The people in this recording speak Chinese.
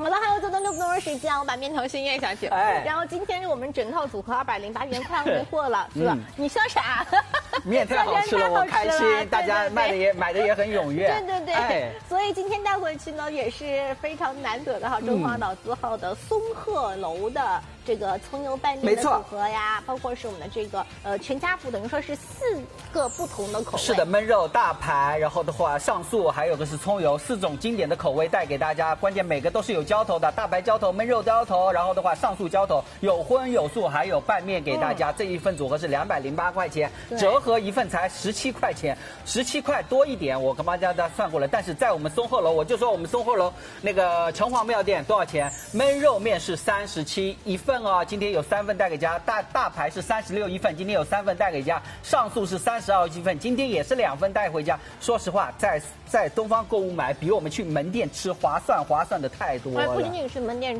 马上还有这段6分钟的时间，我把面条先咽下去。哎，然后今天我们整套组合208元快要没货了，是吧？你笑啥？ 面太好吃了，我开心，大家买的也很踊跃。 对对对，哎，所以今天带回去呢也是非常难得的哈，中华老字号的松鹤楼的这个葱油拌面的组合呀，包括是我们的这个全家福，等于说是4个不同的口味。 是的，焖肉、大排，然后的话上素，还有个是葱油，4种经典的口味带给大家。关键每个都是有浇头的，大白浇头、焖肉浇头，然后的话上素浇头，有荤有素，还有拌面给大家。这一份组合是208块钱，折合一份才17块钱，17块多一点，我跟大家算过了。但是在我们松鹤楼，我就说我们松鹤楼那个城隍庙店多少钱？焖肉面是37一份哦，今天有3份带给家。大排是36一份，今天有3份带给家。上素是32一份，今天也是2份带回家。说实话，在东方购物买比我们去门店吃划算的太多了。 不仅仅是门店